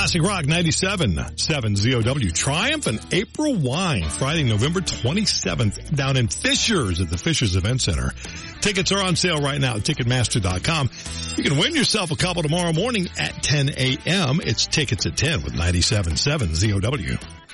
Classic Rock 97.7 ZOW. Triumph and April Wine, Friday, November 27th, down in Fishers at the Fishers Event Center. Tickets are on sale right now at Ticketmaster.com. You can win yourself a couple tomorrow morning at 10 a.m. It's Tickets at 10 with 97.7 ZOW.